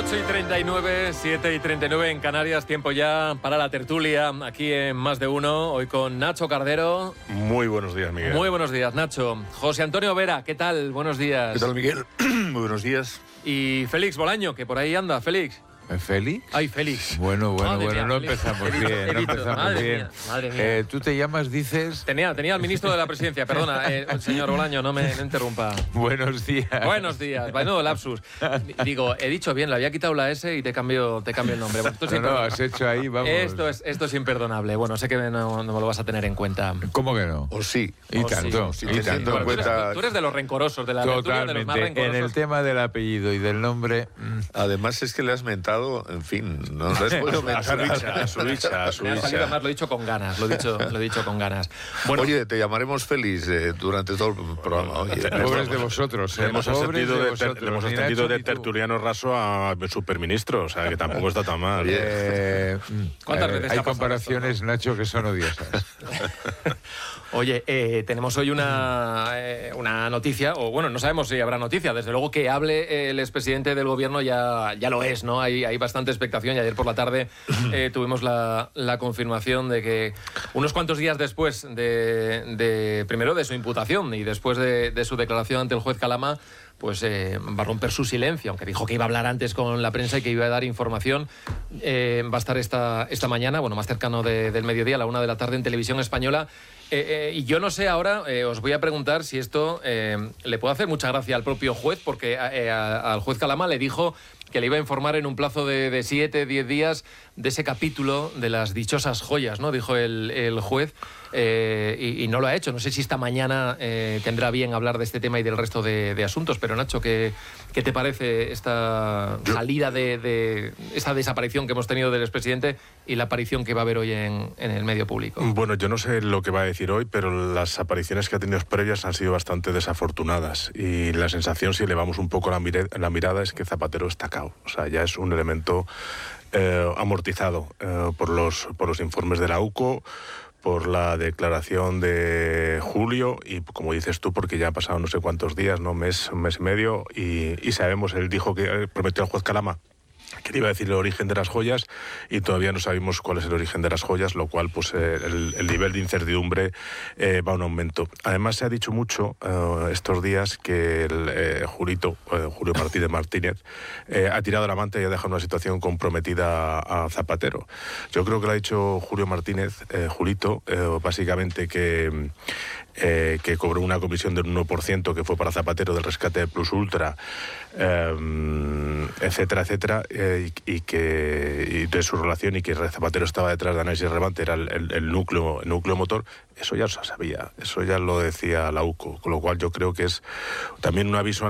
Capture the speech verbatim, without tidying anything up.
ocho y treinta y nueve, siete y treinta y nueve en Canarias, tiempo ya para la tertulia aquí en Más de Uno, hoy con Nacho Cardero. Muy buenos días, Miguel. Muy buenos días, Nacho. José Antonio Vera, ¿qué tal? Buenos días. ¿Qué tal, Miguel? Muy buenos días. Y Félix Bolaño, que por ahí anda. Félix. ¿Félix? Ay, Félix. Bueno, bueno, Madre bueno, mía, no Félix. empezamos He dicho, bien, he no dicho, empezamos madre bien. mía, madre mía. Eh, Tú te llamas, dices... Tenía, tenía al ministro de la presidencia, perdona, eh, el señor Bolaño, no me no interrumpa. Buenos días. Buenos días, bueno, lapsus. Digo, he dicho bien, le había quitado la S y te cambio, te cambio el nombre. Bueno, esto, es No, no, imperdonable. has hecho ahí, vamos. esto, es, esto es imperdonable. Bueno, sé que no, no me lo vas a tener en cuenta. ¿Cómo que no? O sí. Y Oh, tanto, sí, y sí, tanto. sí, Bueno, tú, eres, cuenta- tú eres de los rencorosos, de la tertulia, de los más Totalmente. En rencorosos. el tema del apellido y del nombre... mm, Además es que le has mentado, en fin, no le has podido mentar. A su bicha, a su bicha, a su Me ha salido, bicha. además lo he dicho con ganas, lo he dicho, lo he dicho con ganas. Bueno, Oye, te llamaremos feliz eh, durante todo el programa. Oye, Pobres de vosotros, Le eh, hemos pobres ascendido de de, ter- vosotros, le hemos ni ascendido Nacho de ni tú. tertuliano raso a superministro, o sea que tampoco está tan mal. Oye. Eh, mm, ¿Cuántas eh, veces te hay ha pasado comparaciones, esto, Nacho, que son odiosas. oye, eh, tenemos hoy una, eh, una noticia, o bueno, no sabemos si habrá noticia, desde luego que hable el expresidente del gobierno ya, ya lo es, ¿no? Hay, hay bastante expectación y ayer por la tarde eh, tuvimos la, la confirmación de que unos cuantos días después de, de primero de su imputación y después de, de su declaración ante el juez Calama, pues eh, va a romper su silencio, aunque dijo que iba a hablar antes con la prensa y que iba a dar información. Eh, va a estar esta, esta mañana, bueno, más cercano de- del mediodía, a la una de la tarde en Televisión Española. Eh, eh, y yo no sé ahora, eh, os voy a preguntar si esto eh, le puede hacer mucha gracia al propio juez, porque eh, a- al juez Calama le dijo que le iba a informar en un plazo de, de siete, diez días de ese capítulo de las dichosas joyas, ¿no? Dijo el, el juez, eh, y, y no lo ha hecho. No sé si esta mañana eh, tendrá bien hablar de este tema y del resto de, de asuntos, pero Nacho, ¿qué, qué te parece esta Yo- salida de, de esta desaparición que hemos tenido del expresidente y la aparición que va a haber hoy en, en el medio público? Bueno, yo no sé lo que va a decir hoy, pero las apariciones que ha tenido previas han sido bastante desafortunadas. Y la sensación, si elevamos un poco la, mire- la mirada, es que Zapatero está cao. O sea, ya es un elemento eh, amortizado eh, por, los, por los informes de la U C O, por la declaración de Julio y, como dices tú, porque ya ha pasado no sé cuántos días, ¿no? Mes, un mes y medio, y, y sabemos, él dijo que eh, prometió al juez Calama que le iba a decir el origen de las joyas y todavía no sabemos cuál es el origen de las joyas, lo cual pues eh, el, el nivel de incertidumbre eh, va a un aumento. Además se ha dicho mucho eh, estos días que el eh, Julito, eh, Julio Martínez Martínez eh, ha tirado la manta y ha dejado una situación comprometida a, a Zapatero. Yo creo que lo ha dicho Julio Martínez, eh, Julito, eh, básicamente que Eh, que cobró una comisión del uno por ciento que fue para Zapatero del rescate de Plus Ultra, eh, etcétera, etcétera, eh, y, y que y de su relación y que Zapatero estaba detrás de Análisis Relevante, era el, el, el núcleo el núcleo motor. Eso ya se sabía, eso ya lo decía la U C O, con lo cual yo creo que es también un aviso